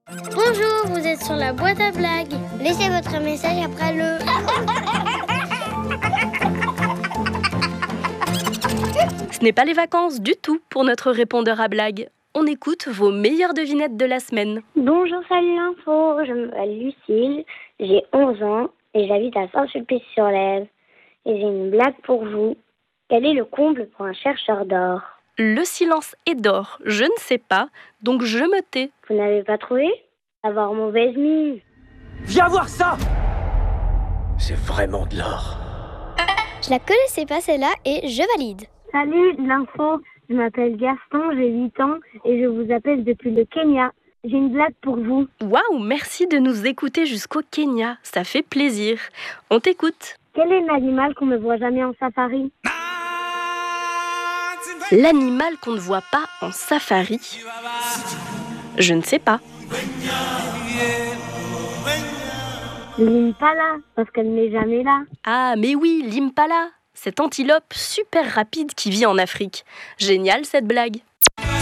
Bonjour, vous êtes sur la boîte à blagues. Laissez votre message après le... Ce n'est pas les vacances du tout pour notre répondeur à blagues. On écoute vos meilleures devinettes de la semaine. Bonjour, salut l'info. Je m'appelle Lucille, j'ai 11 ans et j'habite à Saint-Sulpice-sur-Lève. Et j'ai une blague pour vous. Quel est le comble pour un chercheur d'or? Le silence est d'or, je ne sais pas, donc je me tais. Vous n'avez pas trouvé? Avoir mauvaise mine. Viens voir ça! C'est vraiment de l'or. Je la connaissais pas celle-là et je valide. Salut l'info, je m'appelle Gaston, j'ai 8 ans et je vous appelle depuis le Kenya. J'ai une blague pour vous. Waouh, merci de nous écouter jusqu'au Kenya, ça fait plaisir. On t'écoute. Quel est l'animal qu'on ne voit jamais en safari? L'animal qu'on ne voit pas en safari? Je ne sais pas. L'impala, parce qu'elle n'est jamais là. Ah, mais oui, l'impala, cette antilope super rapide qui vit en Afrique. Génial cette blague.